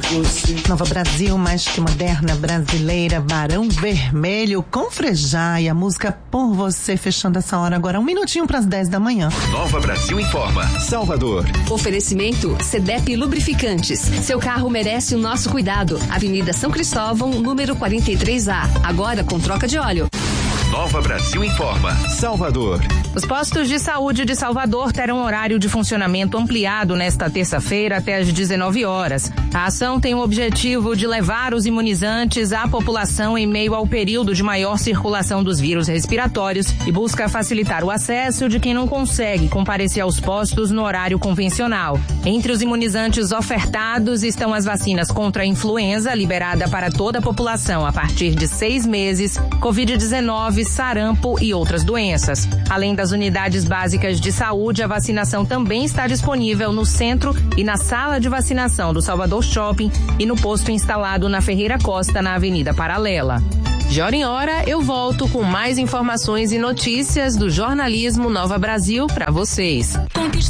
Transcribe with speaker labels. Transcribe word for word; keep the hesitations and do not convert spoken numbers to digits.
Speaker 1: Nova Brasil, mais que moderna, brasileira, Barão Vermelho, com Frejá e a música Por Você, fechando essa hora agora, um minutinho para as dez da manhã.
Speaker 2: Nova Brasil informa. Salvador.
Speaker 3: Oferecimento Cedep Lubrificantes. Seu carro merece o nosso cuidado. Avenida São Cristóvão, número quarenta e três A. Agora com troca de óleo.
Speaker 2: Nova Brasil informa. Salvador.
Speaker 4: Os postos de saúde de Salvador terão horário de funcionamento ampliado nesta terça-feira até às dezenove horas. A ação tem o objetivo de levar os imunizantes à população em meio ao período de maior circulação dos vírus respiratórios e busca facilitar o acesso de quem não consegue comparecer aos postos no horário convencional. Entre os imunizantes ofertados estão as vacinas contra a influenza, liberada para toda a população a partir de seis meses, covid dezenove, sarampo e outras doenças. Além das unidades básicas de saúde, a vacinação também está disponível no centro e na sala de vacinação do Salvador Shopping e no posto instalado na Ferreira Costa, na Avenida Paralela. De hora em hora, eu volto com mais informações e notícias do jornalismo Nova Brasil para vocês.